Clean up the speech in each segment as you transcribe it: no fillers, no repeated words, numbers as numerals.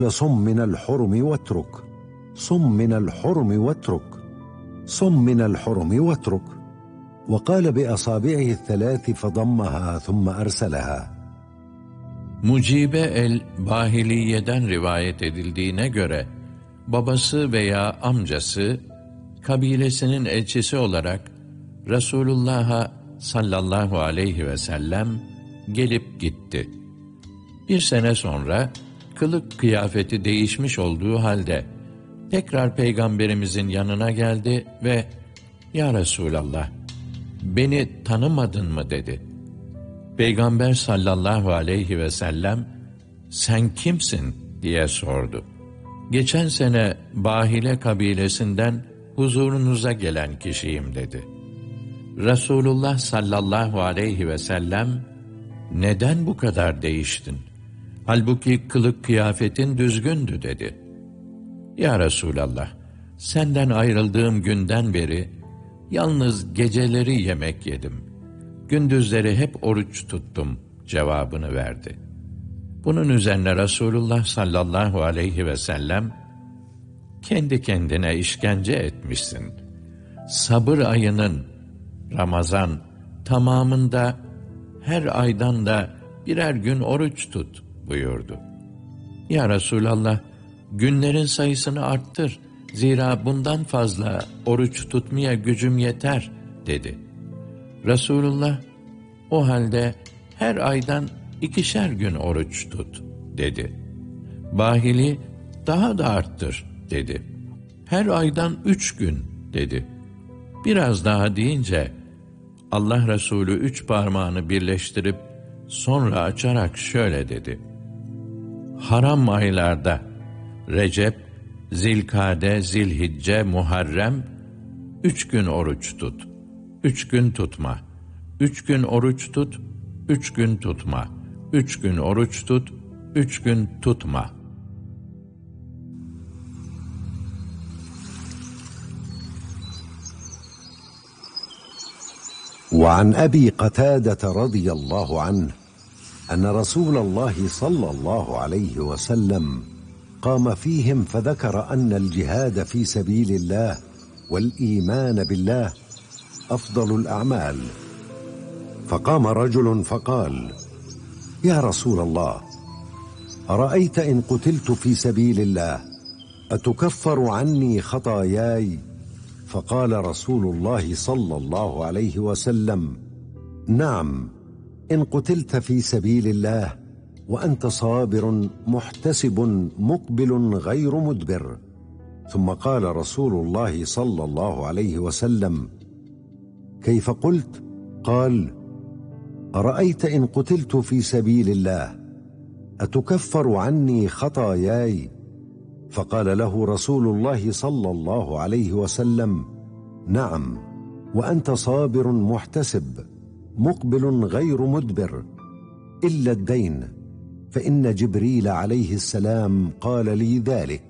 صم من الحرم واترك، صم من الحرم واترك، صم من الحرم واترك. وقال بأصابعه الثلاث فضمها ثم أرسلها. Mucibe el-Bahiliye'den rivayet edildiğine göre, babası veya amcası, kabilesinin elçisi olarak Resulullah'a sallallahu aleyhi ve sellem gelip gitti. Bir sene sonra, kılık kıyafeti değişmiş olduğu halde, tekrar Peygamberimizin yanına geldi ve "Ya Resulallah, beni tanımadın mı?" dedi. Peygamber sallallahu aleyhi ve sellem, "Sen kimsin?" diye sordu. "Geçen sene Bahile kabilesinden huzurunuza gelen kişiyim." dedi. Resulullah sallallahu aleyhi ve sellem, "Neden bu kadar değiştin? Halbuki kılık kıyafetin düzgündü." dedi. "Ya Resulallah, senden ayrıldığım günden beri yalnız geceleri yemek yedim. Gündüzleri hep oruç tuttum." cevabını verdi. Bunun üzerine Resulullah sallallahu aleyhi ve sellem, "Kendi kendine işkence etmişsin. Sabır ayının, Ramazan, tamamında her aydan da birer gün oruç tut." buyurdu. "Ya Resulallah, günlerin sayısını arttır. Zira bundan fazla oruç tutmaya gücüm yeter." dedi. Resulullah, "O halde her aydan 2'şer gün oruç tut." dedi. Bahili, "Daha da arttır." dedi. "Her aydan 3 gün." dedi. Biraz daha deyince, Allah Resulü 3 parmağını birleştirip, sonra açarak şöyle dedi: "Haram aylarda, Recep, Zilkade, Zilhicce, Muharrem, 3 gün oruç tut. 3 gün tutma. 3 gün oruç tut, 3 gün tutma. 3 gün oruç tut, 3 gün tutma." وعن أبي قتادة رضي الله عنه أن رسول الله صلى الله عليه وسلم قام فيهم فذكر أن الجهاد في سبيل الله والإيمان بالله أفضل الأعمال. فقام رجل فقال: يا رسول الله، أرأيت إن قتلت في سبيل الله أتكفر عني خطاياي؟ فقال رسول الله صلى الله عليه وسلم: نعم، إن قتلت في سبيل الله وأنت صابر محتسب مقبل غير مدبر. ثم قال رسول الله صلى الله عليه وسلم: كيف قلت؟ قال: أرأيت إن قتلت في سبيل الله أتكفر عني خطاياي؟ فقال له رسول الله صلى الله عليه وسلم: نعم، وأنت صابر محتسب مقبل غير مدبر إلا الدين، فإن جبريل عليه السلام قال لي ذلك.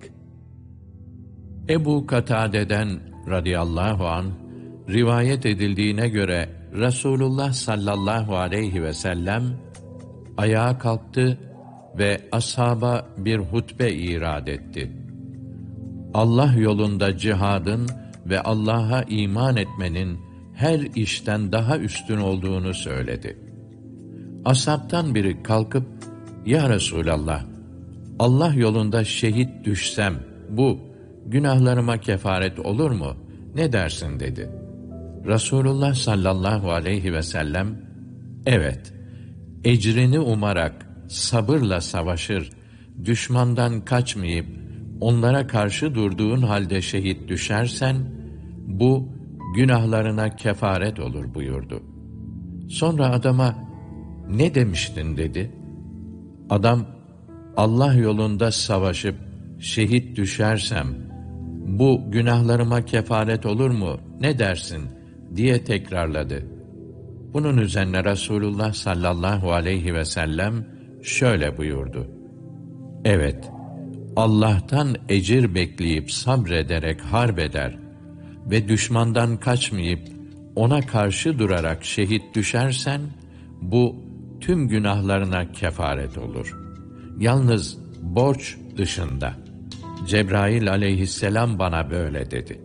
Ebu Katade'den radıyallahu anh rivayet edildiğine göre Resulullah sallallahu aleyhi ve sellem ayağa kalktı ve ashaba bir hutbe irad etti. Allah yolunda cihadın ve Allah'a iman etmenin her işten daha üstün olduğunu söyledi. Ashabtan biri kalkıp, "Ya Resulallah, Allah yolunda şehit düşsem bu günahlarıma kefaret olur mu? Ne dersin?" dedi. Resulullah sallallahu aleyhi ve sellem, "Evet, ecrini umarak sabırla savaşır, düşmandan kaçmayıp onlara karşı durduğun halde şehit düşersen, bu günahlarına kefaret olur." buyurdu. Sonra adama, "Ne demiştin?" dedi. Adam, "Allah yolunda savaşıp şehit düşersem, bu günahlarıma kefaret olur mu? Ne dersin?" diye tekrarladı. Bunun üzerine Resulullah sallallahu aleyhi ve sellem şöyle buyurdu: "Evet, Allah'tan ecir bekleyip sabrederek harbeder ve düşmandan kaçmayıp ona karşı durarak şehit düşersen, bu tüm günahlarına kefaret olur. Yalnız borç dışında. Cebrail aleyhisselam bana böyle dedi.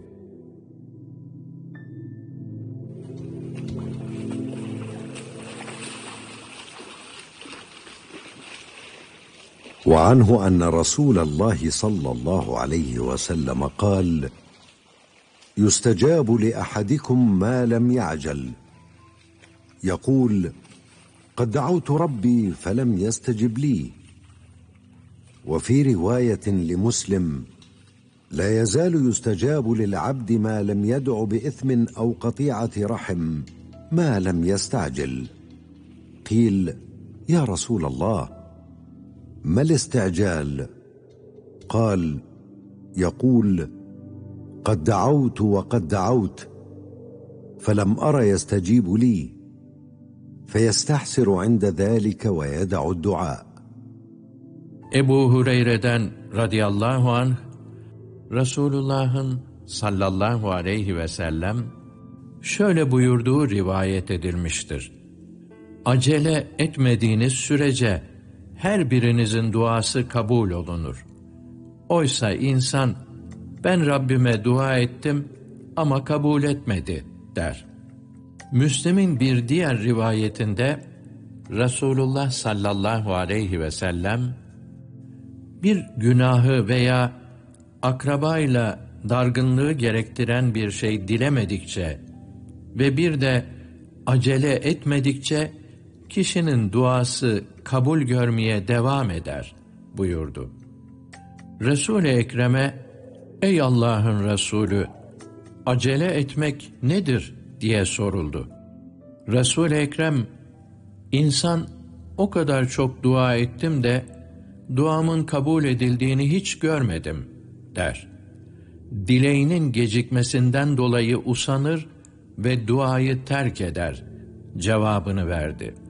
وعنه أن رسول الله صلى الله عليه وسلم قال: يستجاب لأحدكم ما لم يعجل، يقول: قد دعوت ربي فلم يستجب لي. وفي رواية لمسلم: لا يزال يستجاب للعبد ما لم يدع بإثم أو قطيعة رحم ما لم يستعجل. قيل: يا رسول الله، ما الاستعجال؟ قال: يقول: قد دعوت وقد دعوت فلم أر يستجيب لي، فيستحسر عند ذلك ويدع الدعاء. Ebu Hureyre'den radıyallahu anh, Resulullah'ın sallallahu aleyhi ve sellem şöyle buyurduğu rivayet edilmiştir. Acele etmediğiniz sürece her birinizin duası kabul olunur. Oysa insan, ben Rabbime dua ettim ama kabul etmedi der. Müslim'in bir diğer rivayetinde Resulullah sallallahu aleyhi ve sellem, bir günahı veya akrabayla dargınlığı gerektiren bir şey dilemedikçe ve bir de acele etmedikçe kişinin duası kabul görmeye devam eder buyurdu. Resul-i Ekrem'e, ey Allah'ın Resulü, acele etmek nedir diye soruldu. Resul-i Ekrem, insan o kadar çok dua ettim de duamın kabul edildiğini hiç görmedim der. Dileğinin gecikmesinden dolayı usanır ve duayı terk eder cevabını verdi.